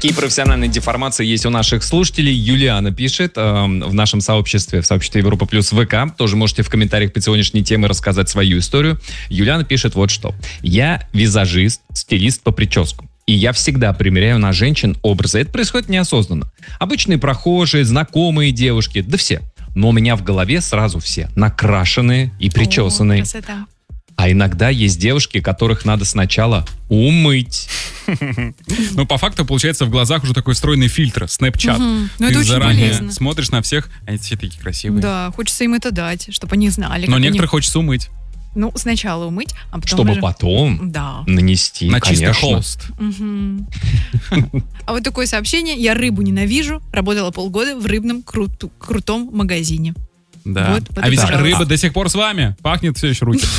Какие профессиональные деформации есть у наших слушателей? Юлиана пишет в нашем сообществе, в сообществе Европа Плюс ВК. Тоже можете в комментариях под сегодняшней темой рассказать свою историю. Юлиана пишет вот что. Я визажист, стилист по прическам. И я всегда примеряю на женщин образы. Это происходит неосознанно. Обычные прохожие, знакомые девушки, да все. Но у меня в голове сразу все накрашенные и причесанные. Красота. А иногда есть девушки, которых надо сначала умыть. Ну, по факту, получается, в глазах уже такой встроенный фильтр, Snapchat. Ну, Ты это очень заранее полезно. смотришь на всех, а эти все такие красивые. Да, хочется им это дать, чтобы они знали. Но как некоторых они... хочется умыть. Ну, сначала умыть, а потом Чтобы уже... потом Да. нанести, На чистый конечно. холст. Мгм. А вот такое сообщение. Я рыбу ненавижу. Работала полгода в рыбном крутом магазине. Да. Вот, А ведь пожалуйста. рыба до сих пор с вами. Пахнет все еще руки.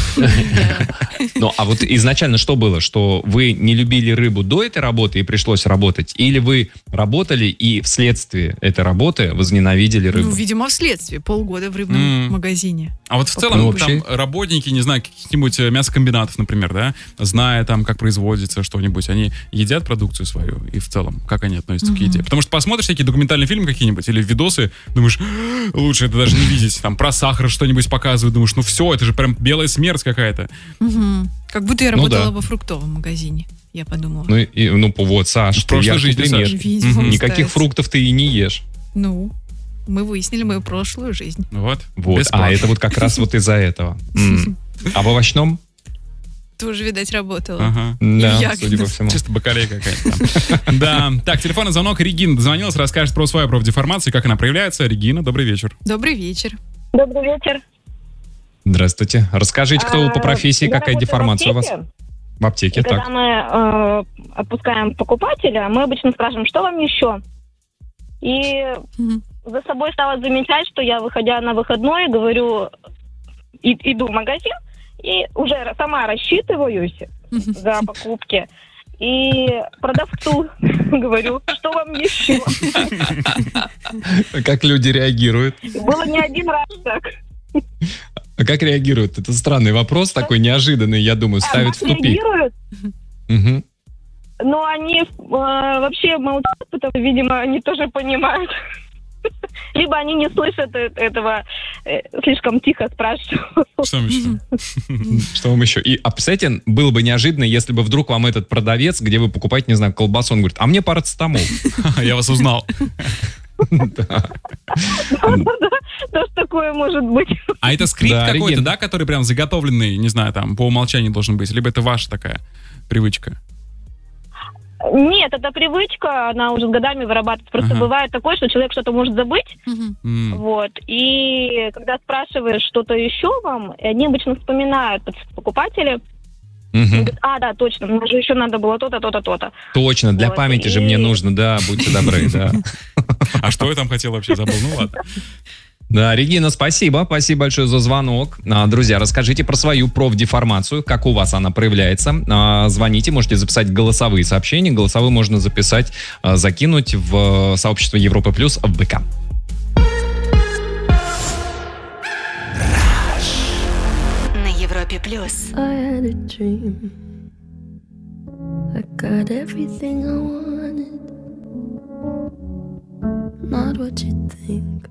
Ну, а вот изначально что было? Что вы не любили рыбу до этой работы и пришлось работать? Или вы работали и вследствие этой работы возненавидели рыбу? Ну, видимо, вследствие. Полгода в рыбном магазине. А вот в целом Ну, там вообще- работники, не знаю, каких-нибудь мясокомбинатов, например, да, зная там, как производится что-нибудь, они едят продукцию свою и в целом, как они относятся к еде. Потому что посмотришь такие документальные фильмы какие-нибудь или видосы, думаешь, лучше это даже не видеть. Там про сахар что-нибудь показывают, думаешь, ну все, это же прям белая смерть какая-то. Мгм. Как будто я Ну работала да. во фруктовом магазине. Я подумала. Ну, вот, Саш, В ты прошлой яркий жизни, пример. Саш. Видимо, Никаких кстати. фруктов ты и не ешь. Ну, мы выяснили мою прошлую жизнь. Вот. Вот. Без А справок. это вот как раз вот из-за этого. А в овощном? Тоже, видать, работала. Ага. Да, ягодном. судя по всему. Чисто бакалея какая-то там. Да. Так, телефонный звонок. Регина дозвонилась, расскажет про свою профдеформацию, как она проявляется. Регина, добрый вечер. Добрый вечер. Добрый вечер. Здравствуйте. Расскажите, кто вы по профессии, Я какая работаю деформация у вас? в аптеке. В аптеке, И когда так. мы отпускаем покупателя, мы обычно спрашиваем, что вам еще? И Мгм. за собой стала замечать, что я, выходя на выходной, говорю, иду в магазин и уже сама рассчитываюсь за покупки. И продавцу говорю, что вам еще? Как люди реагируют? Было не один раз так. А как реагируют? Это странный вопрос, такой неожиданный, я думаю, ставит в Как тупик. реагируют? Мгм. Но они вообще молчат, потому что, видимо, они тоже понимают. Либо они не слышат этого, слишком тихо спрашивают. Что там еще? Что вам еще? А представляете, было бы неожиданно, если бы вдруг вам этот продавец, где вы покупаете, не знаю, колбасу, он говорит, а мне парацетамол. Я вас узнал. Тоже такое может быть. А это скрипт Да, какой-то, Регина. да, который прям заготовленный, не знаю, там, по умолчанию должен быть? Либо это ваша такая привычка? Нет, это привычка, она уже с годами вырабатывается. Просто Ага. бывает такое, что человек что-то может забыть, Мгм. вот, и когда спрашиваешь что-то еще вам, и они обычно вспоминают, покупатели, Мгм. говорят, да, точно, мне же еще надо было то-то, то-то, то-то. Точно, для Вот, памяти же и- мне нужно, да, будьте добры, да. А что я там хотел вообще, забыл? Ну ладно. Да, Регина, спасибо большое за звонок. Друзья, расскажите про свою профдеформацию, как у вас она проявляется. Звоните, можете записать голосовые сообщения. Голосовые можно записать, закинуть в сообщество Европы Плюс в ВК. На Европе плюс. I had a dream. I got everything I wanted. Not what you think.